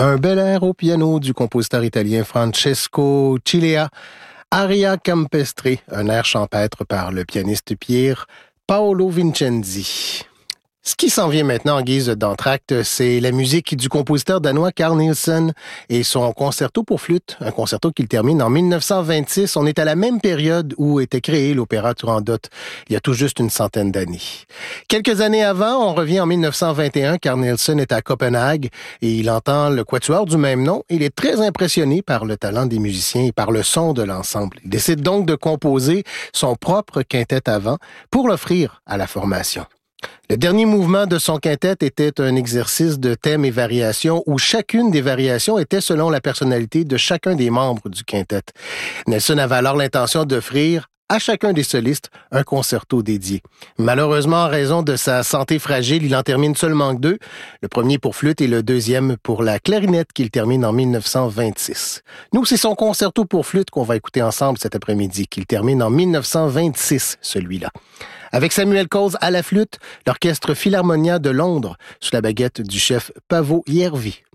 Un bel air au piano du compositeur italien Francesco Cilea, Aria Campestre, un air champêtre par le pianiste Pier Paolo Vincenzi. Ce qui s'en vient maintenant en guise d'entracte, c'est la musique du compositeur danois Carl Nielsen et son concerto pour flûte, un concerto qu'il termine en 1926. On est à la même période où était créé l'opéra Turandot, il y a tout juste une centaine d'années. Quelques années avant, on revient en 1921, Carl Nielsen est à Copenhague et il entend le quatuor du même nom. Il est très impressionné par le talent des musiciens et par le son de l'ensemble. Il décide donc de composer son propre quintet à vent pour l'offrir à la formation. Le dernier mouvement de son quintet était un exercice de thèmes et variations où chacune des variations était selon la personnalité de chacun des membres du quintet. Nielsen avait alors l'intention d'offrir à chacun des solistes un concerto dédié. Malheureusement, en raison de sa santé fragile, il en termine seulement 2, le premier pour flûte et le deuxième pour la clarinette qu'il termine en 1926. Nous, c'est son concerto pour flûte qu'on va écouter ensemble cet après-midi, qu'il termine en 1926, celui-là. Avec Samuel Coles à la flûte, l'Orchestre Philharmonia de Londres, sous la baguette du chef Paavo Järvi.